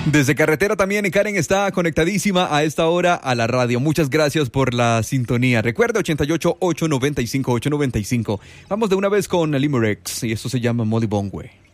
Desde carretera también Karen está conectadísima a esta hora a la radio. Muchas gracias por la sintonía. Recuerda 88-895-895. Vamos de una vez con Limericks y esto se llama Molly Bongwe.